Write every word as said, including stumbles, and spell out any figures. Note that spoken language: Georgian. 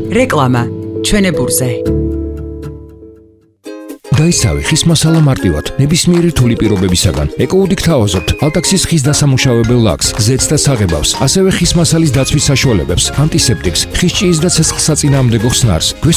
რეკლამა ჩვენებურზე. დაისავი ხის მასალა მარტივად, ნებისმიერი რთული პირობებისაგან. ეკოუდიქ თავაზობთ ალტაქსის ხის დასამუშავებელ ლაქს, ზეთს და საღებავს, ასევე ხის მასალის დაცვის საშუალებებს, ანტისეპტიკს, ხის ჭიის და ცეცხლსაწინააღმდეგო ხსნარს.